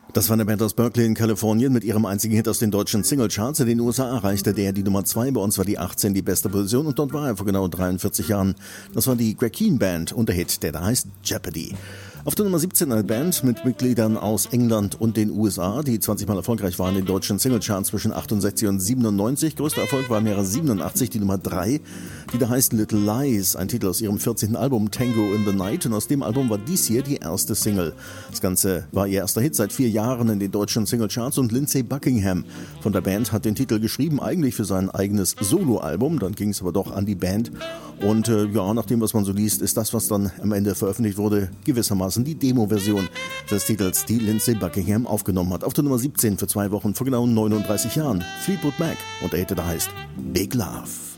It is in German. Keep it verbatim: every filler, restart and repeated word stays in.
Das war eine Band aus Berkeley in Kalifornien mit ihrem einzigen Hit aus den deutschen Singlecharts. In den U S A erreichte der die Nummer zwei, bei uns war die achtzehn die beste Position und dort war er vor genau dreiundvierzig Jahren. Das war die Greg Kihn Band und der Hit, der da heißt Jeopardy. Auf der Nummer siebzehn eine Band mit Mitgliedern aus England und den U S A, die zwanzig Mal erfolgreich waren in den deutschen Singlecharts zwischen achtundsechzig und siebenundneunzig. Größter Erfolg war im Jahre siebenundachtzig die Nummer drei, die da heißt Little Lies, ein Titel aus ihrem vierzehnten Album Tango in the Night, und aus dem Album war dies hier die erste Single. Das Ganze war ihr erster Hit seit vier Jahren in den deutschen Singlecharts und Lindsey Buckingham von der Band hat den Titel geschrieben, eigentlich für sein eigenes Soloalbum, dann ging es aber doch an die Band und äh, ja, nach dem, was man so liest, ist das, was dann am Ende veröffentlicht wurde, gewissermaßen die Demo-Version des Titels, die Lindsey Buckingham aufgenommen hat. Auf der Nummer siebzehn für zwei Wochen vor genau neununddreißig Jahren Fleetwood Mac und der Hit, der heißt Big Love.